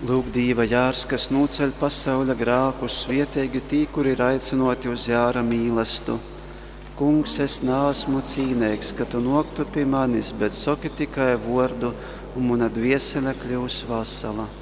Lūk, Dieva jārs, kas noceļ pasaules grēkus, svietīgi tī, kuri ir aicinoti uz jāra mīlestību. Kungs, es neesmu cīnīgs, ka tu noktu pie manis, bet saki tikai vārdu, un mana dviesele kļūs vesela.